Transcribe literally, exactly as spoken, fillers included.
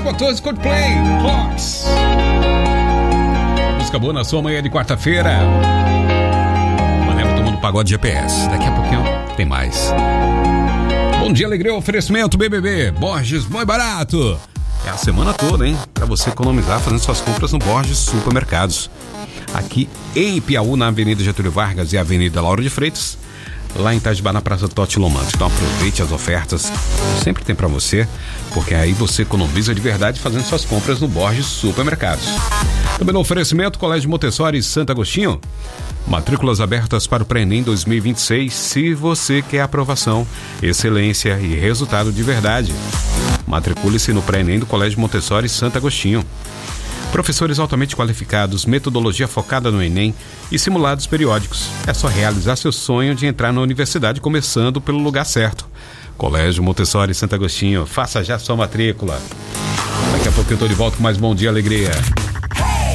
quatorze, Coldplay, Clocks. Música boa na sua manhã de quarta-feira. Maneva tomando pagode G P S. Daqui a pouquinho tem mais. Bom dia, alegria, oferecimento B B B, Borges, bom e barato. É a semana toda, hein? Para você economizar fazendo suas compras no Borges Supermercados. Aqui em Piauí, na Avenida Getúlio Vargas e Avenida Lauro de Freitas. Lá em Itajubá, na Praça Totti Lomante. Então aproveite as ofertas que sempre tem para você, porque aí você economiza de verdade fazendo suas compras no Borges Supermercados. Também no oferecimento Colégio Montessori Santo Agostinho. Matrículas abertas para o Pré-ENEM dois mil e vinte e seis. Se você quer aprovação, excelência e resultado de verdade, matricule-se no Pré-ENEM do Colégio Montessori Santo Agostinho. Professores altamente qualificados, metodologia focada no Enem e simulados periódicos. É só realizar seu sonho de entrar na universidade começando pelo lugar certo. Colégio Montessori Santo Agostinho, faça já sua matrícula. Daqui a pouco eu estou de volta com mais Bom Dia Alegria.